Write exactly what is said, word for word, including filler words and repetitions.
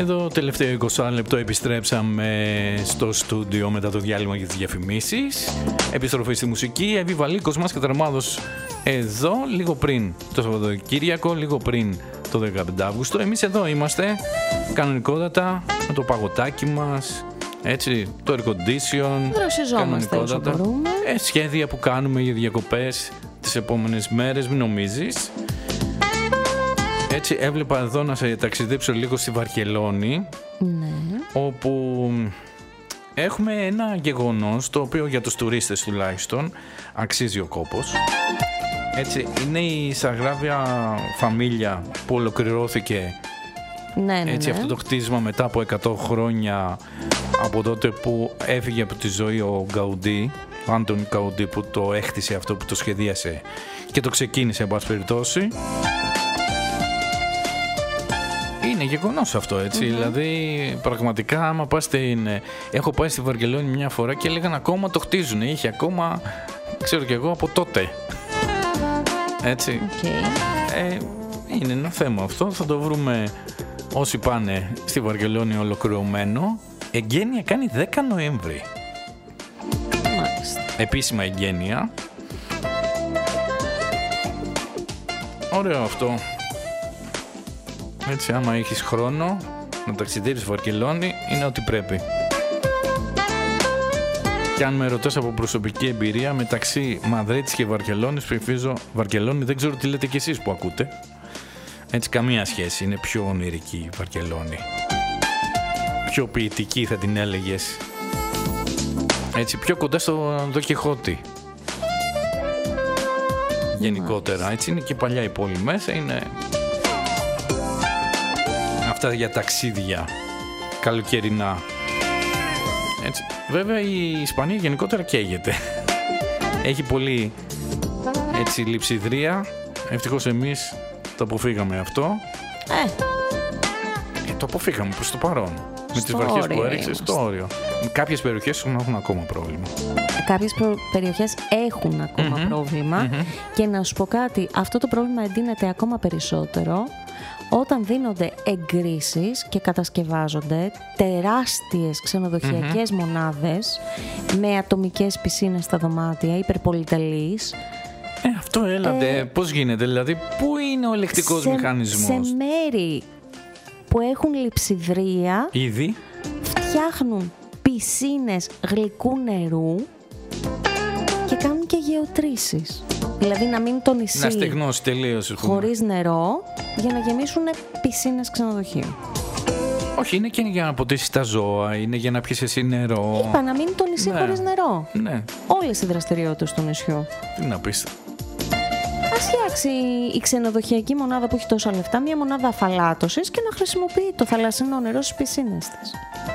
Εδώ τελευταίο είκοσι λεπτό επιστρέψαμε στο στούντιο μετά το διάλειμμα για τις διαφημίσεις. Επιστροφή στη μουσική, Εύη Βαλίκος, Μάσκα Τερμάδος εδώ, λίγο πριν το Σαββατοκύριακο, λίγο πριν το δεκαπέντε Αυγούστου. Εμείς εδώ είμαστε κανονικότατα με το παγωτάκι μας, έτσι, το air condition, κανονικότατα. Ε, σχέδια που κάνουμε για διακοπές τις επόμενες μέρες, μην νομίζεις. Έτσι, έβλεπα εδώ να σε ταξιδέψω λίγο στη Βαρκελόνη, ναι. όπου έχουμε ένα γεγονός το οποίο για τους τουρίστες τουλάχιστον αξίζει ο κόπος. Έτσι, είναι η Σαγράβια Φαμίλια που ολοκληρώθηκε, ναι, ναι, έτσι, ναι. αυτό το χτίσμα μετά από εκατό χρόνια από τότε που έφυγε από τη ζωή ο Γκαουντί, ο Άντων Γκαουντί, που το έχτισε αυτό, που το σχεδίασε και το ξεκίνησε, εν πάση περιπτώσει. Είναι γεγονός αυτό, έτσι. Mm-hmm. Δηλαδή, πραγματικά, άμα πας στην... Έχω πάει στη Βαρκελόνη μια φορά και έλεγαν ακόμα το χτίζουν. Είχε ακόμα, ξέρω κι εγώ, από τότε. Έτσι. Okay. Ε, είναι ένα θέμα αυτό. Θα το βρούμε όσοι πάνε στη Βαρκελόνη ολοκληρωμένο. Εγγένεια κάνει δέκα Νοέμβρη. Μάλιστα. Επίσημα εγγένεια. Ωραίο αυτό. Έτσι, άμα έχεις χρόνο να ταξιδέψεις στη Βαρκελόνη, είναι ό,τι πρέπει. Και αν με ρωτάς από προσωπική εμπειρία, μεταξύ Μαδρίτης και Βαρκελόνης, ψηφίζω Βαρκελόνη. Δεν ξέρω τι λέτε κι εσείς που ακούτε. Έτσι, καμία σχέση. Είναι πιο ονειρική η Βαρκελόνη. Πιο ποιητική θα την έλεγες. Έτσι, πιο κοντά στο Δον Κιχώτη. Γενικότερα. Έτσι, είναι και παλιά η πόλη μέσα. Είναι... Αυτά για ταξίδια καλοκαιρινά. Έτσι. Βέβαια η Ισπανία γενικότερα καίγεται. Έχει πολύ, έτσι, λειψιδρία. Ευτυχώς εμείς το αποφύγαμε αυτό. Ε. ε το αποφύγαμε προς το παρόν. Με τις βροχές που έριξε στο όριο. Κάποιες περιοχές έχουν ακόμα πρόβλημα. Κάποιες προ... περιοχές έχουν ακόμα mm-hmm. πρόβλημα. Mm-hmm. Και να σου πω κάτι, αυτό το πρόβλημα εντείνεται ακόμα περισσότερο όταν δίνονται εγκρίσεις και κατασκευάζονται τεράστιες ξενοδοχειακές mm-hmm. μονάδες με ατομικές πισίνες στα δωμάτια, υπερπολιτελείς. Ε, αυτό έλατε. Ε, πώς γίνεται, δηλαδή, πού είναι ο ελεκτικός σε, μηχανισμός? Σε μέρη που έχουν λειψιδρία, ήδη φτιάχνουν πισίνες γλυκού νερού και κάνουν και γεωτρήσεις. Δηλαδή να μείνει το νησί να στεγνώσει τελείως χωρίς νερό για να γεμίσουν πισίνες ξενοδοχείου. Όχι, είναι και για να ποτίσεις τα ζώα, είναι για να πιεις εσύ νερό. Είπα να μείνει το νησί ναι. χωρίς νερό. Ναι. Όλες οι δραστηριότητες του νησιού. Τι να πεις. Ας φτιάξει η ξενοδοχειακή μονάδα που έχει τόσα λεφτά μια μονάδα αφαλάτωσης και να χρησιμοποιεί το θαλασσινό νερό στις πισίνες της.